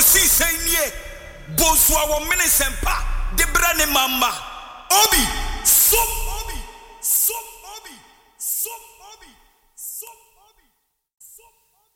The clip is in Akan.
si senye bosua wo mene sempa de bra ne mama obi som obi som obi som obi